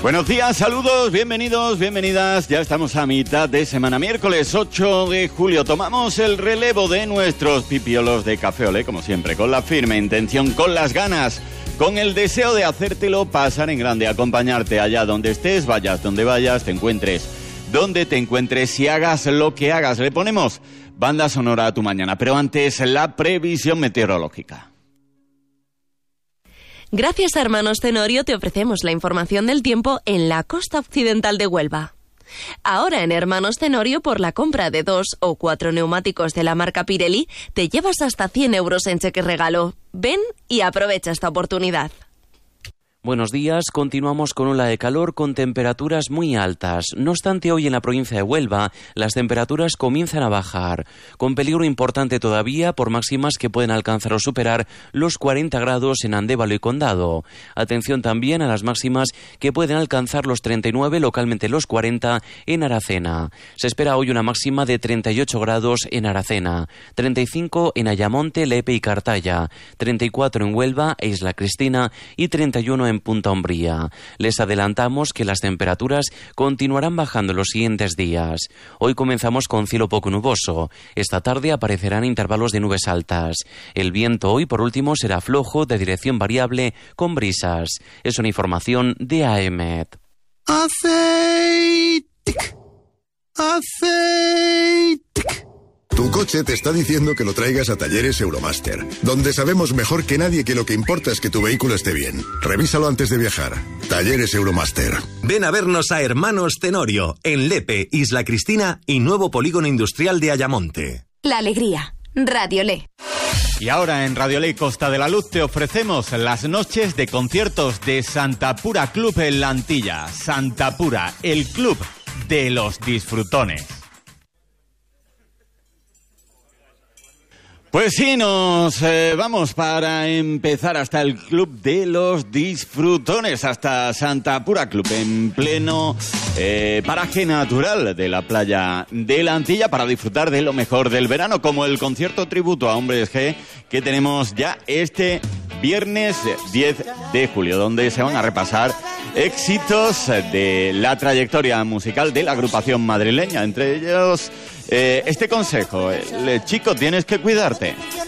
Buenos días, saludos, bienvenidos, bienvenidas. Ya estamos a mitad de semana, miércoles 8 de julio. Tomamos el relevo de nuestros pipiolos de Café Olé, como siempre, con la firme intención, con las ganas, con el deseo de hacértelo pasar en grande, acompañarte allá donde estés, vayas donde vayas, te encuentres donde te encuentres y hagas lo que hagas. Le ponemos banda sonora a tu mañana, pero antes la previsión meteorológica. Gracias a Hermanos Tenorio te ofrecemos la información del tiempo en la costa occidental de Huelva. Ahora en Hermanos Tenorio, por la compra de 2 o 4 neumáticos de la marca Pirelli, te llevas hasta 100 euros en cheque regalo. Ven y aprovecha esta oportunidad. Buenos días, continuamos con ola de calor con temperaturas muy altas. No obstante, hoy en la provincia de Huelva las temperaturas comienzan a bajar, con peligro importante todavía por máximas que pueden alcanzar o superar los 40 grados en Andévalo y Condado. Atención también a las máximas que pueden alcanzar los 39, localmente los 40 en Aracena. Se espera hoy una máxima de 38 grados en Aracena, 35 en Ayamonte, Lepe y Cartaya, 34 en Huelva e Isla Cristina y 31 en Punta Umbría. Les adelantamos que las temperaturas continuarán bajando los siguientes días. Hoy comenzamos con cielo poco nuboso. Esta tarde aparecerán intervalos de nubes altas. El viento hoy, por último, será flojo, de dirección variable, con brisas. Es una información de AEMET. Aceite. Tu coche te está diciendo que lo traigas a Talleres Euromaster, donde sabemos mejor que nadie que lo que importa es que tu vehículo esté bien. Revísalo antes de viajar. Talleres Euromaster. Ven a vernos a Hermanos Tenorio, en Lepe, Isla Cristina y nuevo polígono industrial de Ayamonte. La alegría. Radio Lé. Y ahora en Radio Ley Costa de la Luz te ofrecemos las noches de conciertos de Santa Pura Club en La Antilla. Santa Pura, el club de los disfrutones. Pues sí, nos vamos para empezar hasta el Club de los Disfrutones, hasta Santa Pura Club, en pleno paraje natural de la playa de La Antilla, para disfrutar de lo mejor del verano, como el concierto tributo a Hombres G que tenemos ya este viernes 10 de julio, donde se van a repasar éxitos de la trayectoria musical de la agrupación madrileña, entre ellos este consejo: el chico, tienes que cuidarte.